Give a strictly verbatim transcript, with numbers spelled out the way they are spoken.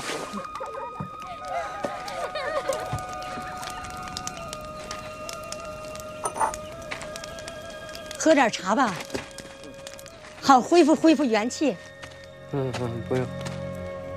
喝点茶吧，好恢复恢复元气。 嗯嗯，不用。